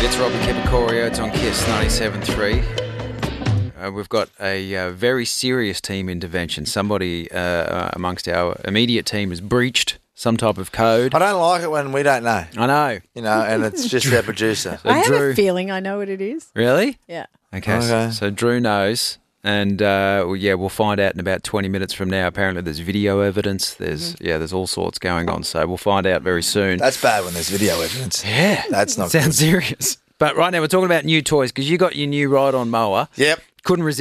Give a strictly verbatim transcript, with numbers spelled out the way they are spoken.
It's Robbie Kepicorio. It's on Kiss ninety-seven point three. Uh, we've got a uh, very serious team intervention. Somebody uh, amongst our immediate team has breached some type of code. I don't like it when we don't know. I know. You know, and it's just our producer. So I have Drew, a feeling I know what it is. Really? Yeah. Okay. Okay. So, so Drew knows. And, uh, well, yeah, we'll find out in about twenty minutes from now. Apparently there's video evidence. There's, mm-hmm. yeah, there's all sorts going on. So we'll find out very soon. That's bad when there's video evidence. Yeah. That's not Sounds good. serious. But right now we're talking about new toys because you got your new ride-on mower. Yep. Couldn't resist.